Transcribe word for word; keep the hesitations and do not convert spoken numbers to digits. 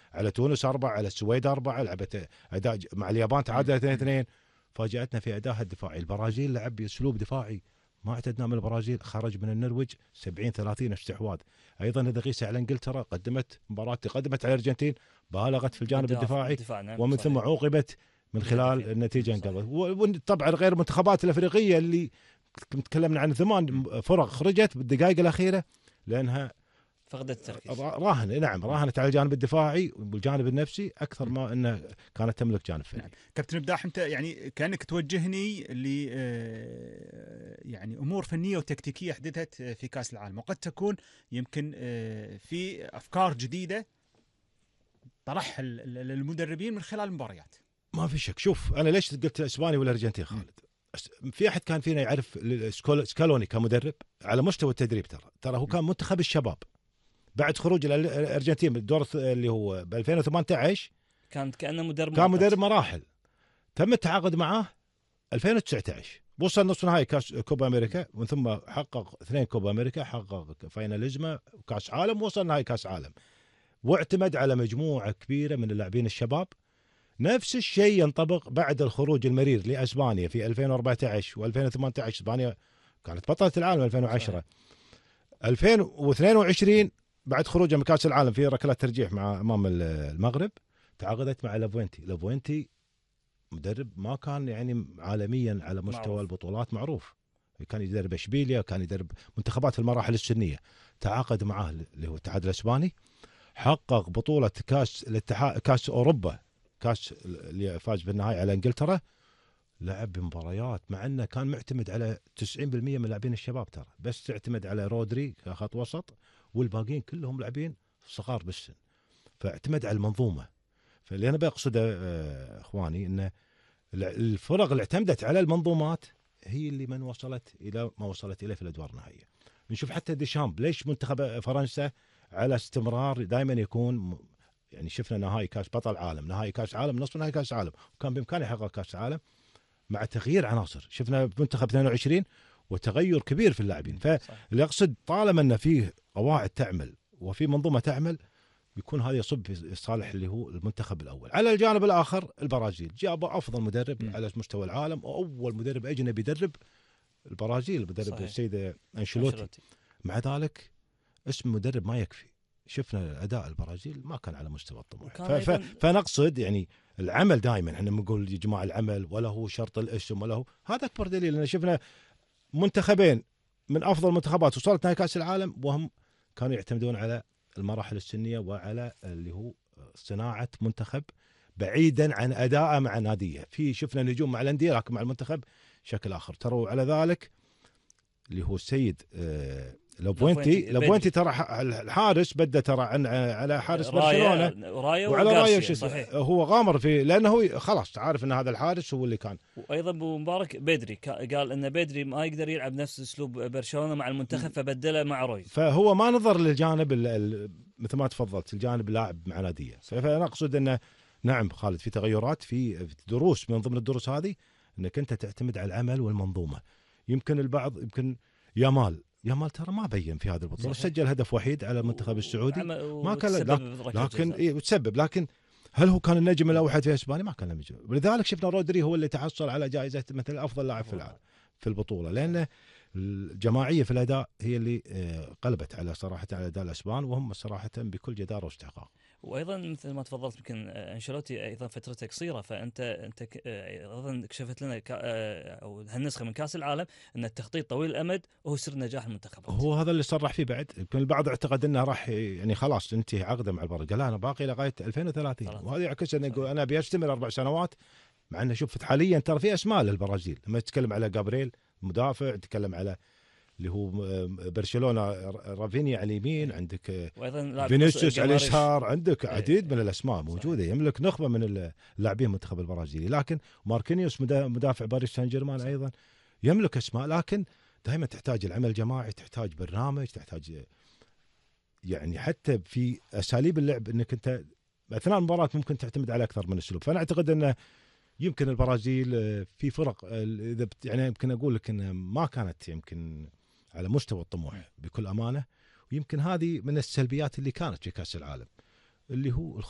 على تونس أربعة، على السويد أربعة، لعبت أداء مع اليابان تعادل اثنين اثنين. فاجأتنا في أدائها الدفاعي. البرازيل لعب بأسلوب دفاعي ما اعتدنا من البرازيل، خرج من النرويج سبعين ثلاثين استحواذ. أيضا إذا قيس على إنجلترا، قدمت مباراة تقدمت على الأرجنتين، بالغت في الجانب الدفاعي، نعم ومن صحيح. ثم عوقبت من خلال النتيجة انقلبت. وطبعا غير المنتخبات الأفريقية اللي تكلمنا عن ثمان فرق خرجت بالدقائق الأخيرة لأنها فقدت التركيز. راهن نعم راهنت على الجانب الدفاعي والجانب النفسي أكثر ما أنها كانت تملك جانب فني. نعم. كابتن إبداح، أنت يعني كأنك توجهني ل يعني أمور فنية وتكتيكية حدثت في كأس العالم، وقد تكون يمكن في أفكار جديدة طرحها المدربين من خلال المباريات. ما في شك. شوف أنا ليش قلت إسبانيا والأرجنتين خالد؟ في أحد كان فينا يعرف سكالوني كمدرب على مستوى التدريب؟ ترى ترى هو كان منتخب الشباب بعد خروج الأرجنتين بالدور اللي هو ب ألفين وثمانية عشر، كان كأنه مدرب كان مدرب مراحل. تم التعاقد معاه ألفين وتسعة عشر، وصل نصف نهائي كاس كوبا أمريكا، ومن ثم حقق اثنين كوبا أمريكا، حقق فايناليزما وكاس عالم، وصل نهائي كاس عالم، واعتمد على مجموعة كبيرة من اللاعبين الشباب. نفس الشيء ينطبق بعد الخروج المرير لأسبانيا في ألفين وأربعة عشر وألفين وثمانية عشر. إسبانيا كانت بطلة العالم ألفين وعشرة. ألفين واثنين وعشرين بعد خروجها من كأس العالم في ركلات ترجيح مع أمام المغرب، تعاقدت مع لافوينتي. لافوينتي مدرب ما كان يعني عالميا على مستوى معروف. البطولات معروف، كان يدرب اشبيليا، كان يدرب منتخبات المراحل السنيه. تعاقد معاه اللي هو الاتحاد الاسباني، حقق بطوله كاس الاتحاد كاس اوروبا، كاس اللي فاز بالنهائي على انجلترا. لعب مباريات مع انه كان معتمد على تسعين بالمئة من لاعبين الشباب، ترى بس اعتمد على رودري كخط وسط، والباقيين كلهم لاعبين صغار بالسن، فاعتمد على المنظومه. فاللي انا بقصده اخواني انه الفرق اللي اعتمدت على المنظومات هي اللي من وصلت الى ما وصلت اليه في الادوار النهائيه. نشوف حتى ديشامب، ليش منتخب فرنسا على استمرار دائما يكون يعني شفنا نهائي كاس بطل عالم، نهائي كاس عالم، نصف نهائي كاس عالم، وكان بامكانه يحقق كاس عالم مع تغيير عناصر. شفنا منتخب اثنين وعشرين وتغير كبير في اللاعبين. فاللي اقصد طالما ان فيه قواعد تعمل وفي منظومه تعمل، يكون هذا يصب في صالح اللي هو المنتخب الأول. على الجانب الآخر البرازيل جابوا أفضل مدرب م. على مستوى العالم، وأول مدرب أجنبي يدرب البرازيل، مدرب السيد أنشيلوتي. مع ذلك اسم مدرب ما يكفي. شفنا أداء البرازيل ما كان على مستوى الطموح. ف... ف... فنقصد يعني العمل دائما، احنا بنقول يا جماعة العمل ولا هو شرط الاسم ولا هو، هذا أكبر دليل. أن شفنا منتخبين من أفضل المنتخبات وصلت نهائي كأس العالم وهم كانوا يعتمدون على المراحل السنية وعلى اللي هو صناعة منتخب بعيدا عن أداءه مع ناديه. في شفنا نجوم مع الأندية لكن مع المنتخب شكل آخر. تروا على ذلك اللي هو السيد لافوينتي. لافوينتي ترى الحارس بدأ ترى عن على حارس برشلونة وعلى رايا هو غامر في، لأنه خلاص عارف أن هذا الحارس هو اللي كان. وأيضا أبو مبارك بيدري قال أن بيدري ما يقدر يلعب نفس أسلوب برشلونة مع المنتخب فبدله مع روي. فهو ما نظر للجانب مثل ما تفضلت الجانب اللاعب مع ناديه. فأنا أقصد أنه نعم خالد في تغيرات، في دروس من ضمن الدروس هذه أنك أنت تعتمد على العمل والمنظومة. يمكن البعض يمكن يامال يامال ترى ما بين في هذه البطولة، سجل هدف وحيد على المنتخب السعودي ما كان، لكن إيه وتسبب، لكن هل هو كان النجم الأوحد في اسبانيا؟ ما كان النجم. ولذلك شفنا رودري هو اللي تحصل على جائزة مثل أفضل لاعب في العالم في البطولة، لأن الجماعية في الأداء هي اللي قلبت على صراحة على أداء الأسبان، وهم صراحة بكل جدارة واستحقاق. وايضا مثل ما تفضلت يمكن انشيلوتي ايضا فترته قصيره، فانت انت ايضا كشفت لنا او هالنسخه من كاس العالم ان التخطيط طويل الامد وهو سر نجاح المنتخبات. هو هذا اللي صرح فيه بعد. يمكن البعض اعتقد انه راح يعني خلاص انتهي عقده مع البرازيل، لا انا باقي لغايه ألفين وثلاثين، وهذا يعكس انه يقول انا ابي استمر اربع سنوات. مع انه شوف حاليا ترى في اسماء للبرازيل، لما تتكلم على جابرييل مدافع، تتكلم على اللي هو برشلونة رافينيا على اليمين، عندك فينيسيوس على اليسار، عندك عديد من الأسماء موجودة. يملك نخبة من اللاعبين المنتخب البرازيلي. لكن ماركينيوس مدافع باريس سان جيرمان أيضا يملك أسماء، لكن دائما تحتاج العمل الجماعي، تحتاج برنامج، تحتاج يعني حتى في أساليب اللعب أنك أنت أثناء المباراة ممكن تعتمد على أكثر من أسلوب. فأنا أعتقد أنه يمكن البرازيل في فرق إذا يعني يمكن أقول لك أنها ما كانت يمكن على مستوى الطموح بكل أمانة، ويمكن هذه من السلبيات اللي كانت في كأس العالم اللي هو